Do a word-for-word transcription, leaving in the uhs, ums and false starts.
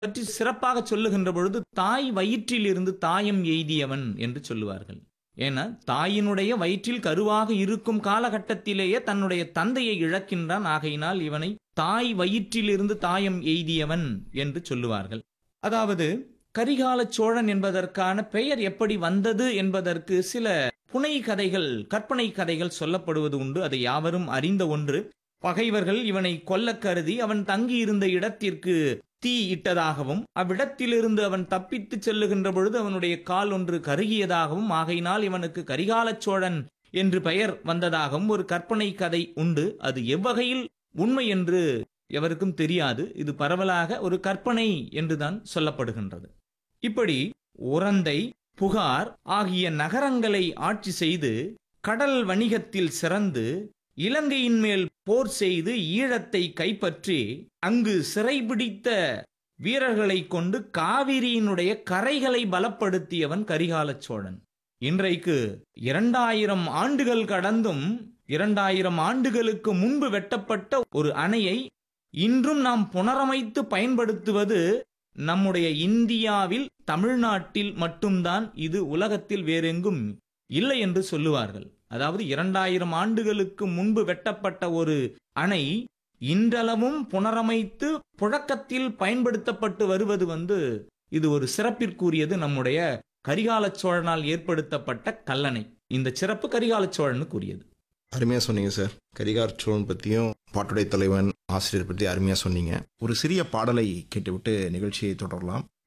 பற்றி சிறப்பாக சொல்லுகின்ற பொழுது தாய் வயிற்றில் இருந்து தாயம் எய்தியவன் என்று சொல்லுவார்கள். ஏன்னா தாயினுடைய வயிற்றில் கருவாக இருக்கும் காலகட்டத்திலேயே தன்னுடைய தந்தையை இழக்கின்றான். ஆகையினால் இவனை தாய் வயிற்றில் இருந்து தாயம் எய்தியவன் என்று சொல்லுவார்கள். அதாவது கரிகால சோழன் என்பதற்கான பெயர் எப்படி வந்தது என்பதற்கு சில புனை கதைகள், கற்பனை கதைகள் சொல்லப்படுவது உண்டு. அதை யாவரும் அறிந்த ஒன்று. பகைவர்கள் இவனை கொல்ல கருதி அவன் தங்கியிருந்த இடத்திற்கு தீ இட்டதாகவும், அவ்விடத்திலிருந்து அவன் தப்பித்து செல்லுகின்ற பொழுது அவனுடைய கால் ஒன்று கருகியதாகவும், ஆகையினால் இவனுக்கு கரிகால சோழன் என்று பெயர் வந்ததாகவும் ஒரு கற்பனை கதை உண்டு. அது எவ்வகையில் உண்மை என்று எவருக்கும் தெரியாது. இது பரவலாக ஒரு கற்பனை என்றுதான் சொல்லப்படுகின்றது. இப்படி உரந்தை, புகார் ஆகிய நகரங்களை ஆட்சி செய்து கடல் வணிகத்தில் சிறந்து இலங்கையின் மேல் போர் செய்து ஈழத்தை கைப்பற்றி அங்கு சிறைபிடித்த வீரர்களை கொண்டு காவிரியினுடைய கரைகளை பலப்படுத்தியவன் கரிகால சோழன். இன்றைக்கு இரண்டாயிரம் ஆண்டுகள் கடந்தும் இரண்டாயிரம் ஆண்டுகளுக்கு முன்பு வெட்டப்பட்ட ஒரு அணையை இன்றும் நாம் புனரமைத்து பயன்படுத்துவது நம்முடைய இந்தியாவில், தமிழ்நாட்டில் மட்டும்தான். இது உலகத்தில் வேறெங்கும் இல்லை என்று சொல்லுவார்கள். அதாவது இரண்டாயிரம் ஆண்டுகளுக்கு முன்பு வெட்டப்பட்ட ஒரு அணை இன்றளவும் புனரமைத்து புழக்கத்தில் பயன்படுத்தப்பட்டு வருவது வந்து இது ஒரு சிறப்பிற்குரியது. நம்முடைய கரிகால சோழனால் ஏற்படுத்தப்பட்ட கல்லணை. இந்த சிறப்பு கரிகால சோழனுக்குரியது. அருமையாக சொன்னீங்க சார். கரிகால சோழன் பற்றியும் பாட்டுடை தலைவன் ஆசிரியர் பற்றி அருமையாக சொன்னீங்க. ஒரு சிறிய பாடலை கேட்டுவிட்டு நிகழ்ச்சியை தொடரலாம்.